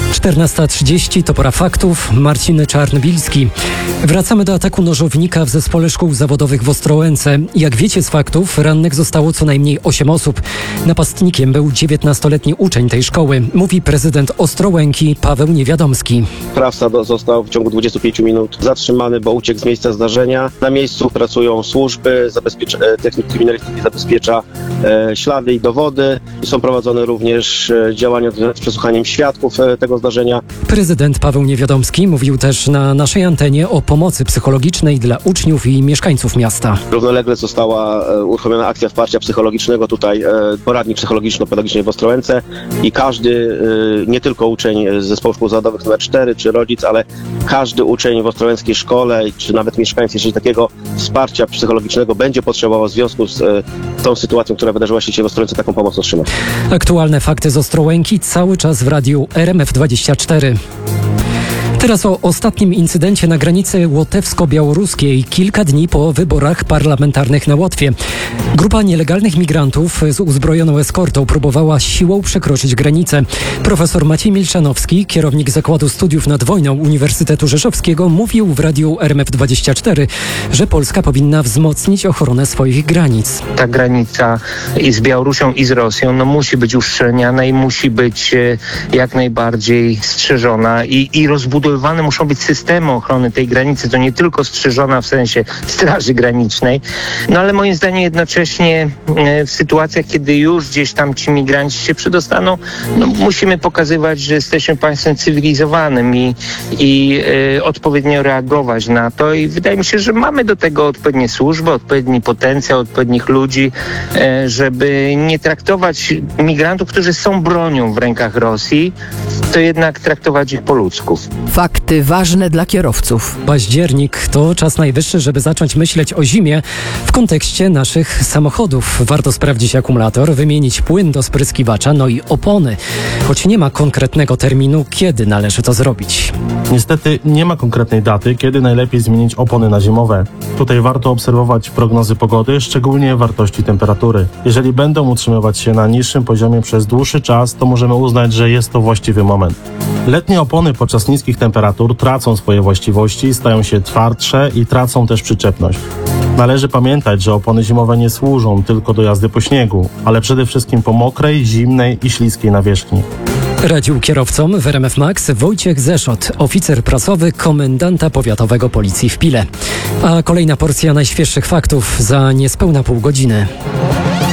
14:30 to pora faktów. Marcin Czarnbilski. Wracamy do ataku nożownika w zespole szkół zawodowych w Ostrołęce. Jak wiecie z faktów, rannych zostało co najmniej 8 osób. Napastnikiem był 19-letni uczeń tej szkoły, mówi prezydent Ostrołęki Paweł Niewiadomski. Sprawca został w ciągu 25 minut zatrzymany, bo uciekł z miejsca zdarzenia. Na miejscu pracują służby, technik kryminalistyki zabezpiecza ślady i dowody. Są prowadzone również działania z przesłuchaniem świadków tego zdarzenia. Prezydent Paweł Niewiadomski mówił też na naszej antenie o pomocy psychologicznej dla uczniów i mieszkańców miasta. Równolegle została uruchomiona akcja wsparcia psychologicznego, tutaj poradnik psychologiczno-pedagogiczny w Ostrołęce i każdy, nie tylko uczeń z zespołu szkół zawodowych nr 4 czy rodzic, ale każdy uczeń w ostrołęckiej szkole czy nawet mieszkańcy, jeżeli takiego wsparcia psychologicznego będzie potrzebował w związku z tą sytuacją, która wydarzyła się dzisiaj w Ostrołęce, taką pomoc otrzyma. Aktualne fakty z Ostrołęki cały czas w radiu RMF24. Teraz o ostatnim incydencie na granicy łotewsko-białoruskiej, kilka dni po wyborach parlamentarnych na Łotwie. Grupa nielegalnych migrantów z uzbrojoną eskortą próbowała siłą przekroczyć granicę. Profesor Maciej Milczanowski, kierownik Zakładu Studiów nad Wojną Uniwersytetu Rzeszowskiego, mówił w radiu RMF24, że Polska powinna wzmocnić ochronę swoich granic. Ta granica i z Białorusią, i z Rosją musi być uszczelniana i musi być jak najbardziej strzeżona i rozbudowana. Muszą być systemy ochrony tej granicy, to nie tylko strzeżona w sensie Straży Granicznej, ale moim zdaniem jednocześnie w sytuacjach, kiedy już gdzieś tam ci migranci się przedostaną, musimy pokazywać, że jesteśmy państwem cywilizowanym i odpowiednio reagować na to i wydaje mi się, że mamy do tego odpowiednie służby, odpowiedni potencjał, odpowiednich ludzi, żeby nie traktować migrantów, którzy są bronią w rękach Rosji, to jednak traktować ich po ludzku. Fakty ważne dla kierowców. Październik to czas najwyższy, żeby zacząć myśleć o zimie w kontekście naszych samochodów. Warto sprawdzić akumulator, wymienić płyn do spryskiwacza, i opony. Choć nie ma konkretnego terminu, kiedy należy to zrobić. Niestety nie ma konkretnej daty, kiedy najlepiej zmienić opony na zimowe. Tutaj warto obserwować prognozy pogody, szczególnie wartości temperatury. Jeżeli będą utrzymywać się na niższym poziomie przez dłuższy czas, to możemy uznać, że jest to właściwy moment. Letnie opony podczas niskich temperatur tracą swoje właściwości, stają się twardsze i tracą też przyczepność. Należy pamiętać, że opony zimowe nie służą tylko do jazdy po śniegu, ale przede wszystkim po mokrej, zimnej i śliskiej nawierzchni. Radził kierowcom w RMF Max Wojciech Zeszot, oficer prasowy komendanta powiatowego Policji w Pile. A kolejna porcja najświeższych faktów za niespełna pół godziny.